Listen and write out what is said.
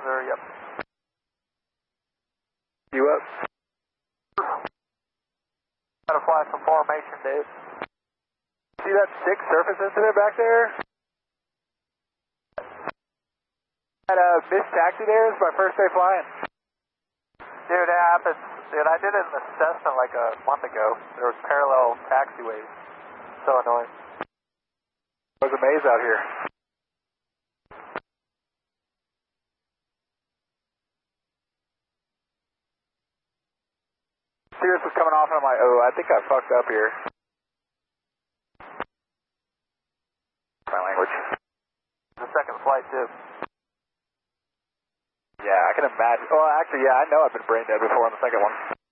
sir, yep. You up? Gotta fly some formation, Dave. See that stick surface incident back there? That missed taxi there is my first day flying. Dude, it happens. Dude, I did it in the Cessna like a month ago. There was parallel taxiways. So annoying. There's a maze out here. Cirrus was coming off and I'm like, oh, I think I fucked up here. My language. The second flight too. Yeah, I can imagine. Well, actually, yeah, I know I've been brain dead before on the second one.